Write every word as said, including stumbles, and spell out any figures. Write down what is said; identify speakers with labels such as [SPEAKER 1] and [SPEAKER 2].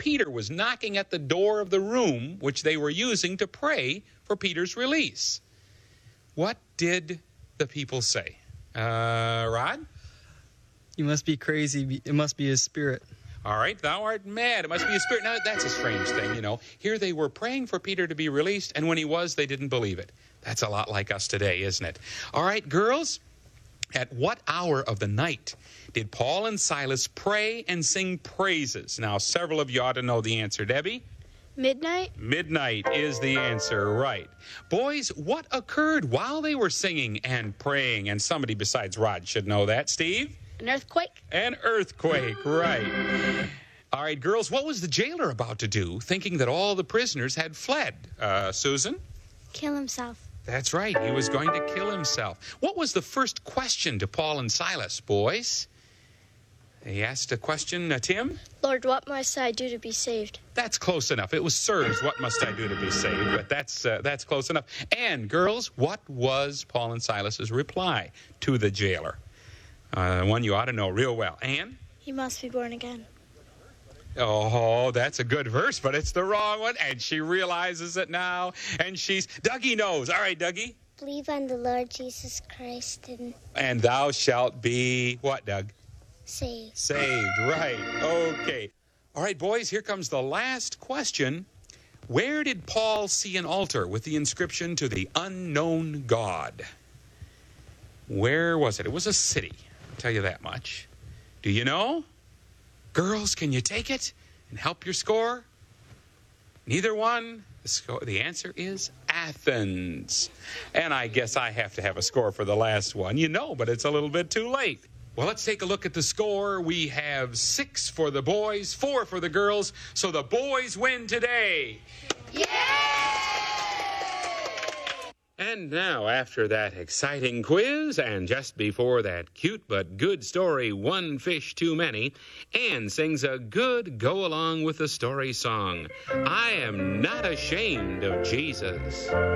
[SPEAKER 1] Peter was knocking at the door of the room which they were using to pray for Peter's release. What did the people say? Uh, Rod?
[SPEAKER 2] You must be crazy. It must be his spirit.
[SPEAKER 1] All right, thou art mad. It must be a spirit. Now, that's a strange thing, you know. Here they were praying for Peter to be released, and when he was, they didn't believe it. That's a lot like us today, isn't it? All right, girls, at what hour of the night did Paul and Silas pray and sing praises? Now, several of you ought to know the answer. Debbie?
[SPEAKER 3] Midnight?
[SPEAKER 1] Midnight is the answer, right. Boys, what occurred while they were singing and praying? And somebody besides Rod should know that. Steve?
[SPEAKER 3] An earthquake?
[SPEAKER 1] An earthquake, right. All right, girls, what was the jailer about to do, thinking that all the prisoners had fled? Uh, Susan?
[SPEAKER 3] Kill himself.
[SPEAKER 1] That's right, he was going to kill himself. What was the first question to Paul and Silas, boys? He asked a question, uh, Tim?
[SPEAKER 3] Lord, what must I do to be saved?
[SPEAKER 1] That's close enough. It was Sirs, what must I do to be saved? But that's uh, that's close enough. And, girls, what was Paul and Silas's reply to the jailer? Uh, one you ought to know real well. Anne?
[SPEAKER 3] You must be born again.
[SPEAKER 1] Oh, that's a good verse, but it's the wrong one. And she realizes it now. And she's... Dougie knows. All right, Dougie?
[SPEAKER 4] Believe on the Lord Jesus Christ and...
[SPEAKER 1] And thou shalt be... What, Doug?
[SPEAKER 4] Saved.
[SPEAKER 1] Saved, right. Okay. All right, boys, here comes the last question. Where did Paul see an altar with the inscription to the unknown God? Where was it? It was a city. I'll tell you that much. Do you know? Girls, can you take it and help your score? Neither one? The, score, the answer is Athens. And I guess I have to have a score for the last one. You know, but it's a little bit too late. Well, let's take a look at the score. We have six for the boys, four for the girls. So the boys win today.
[SPEAKER 3] Yay!
[SPEAKER 1] And now, after that exciting quiz, and just before that cute but good story, One Fish Too Many, Anne sings a good go-along with the story song, I Am Not Ashamed of Jesus.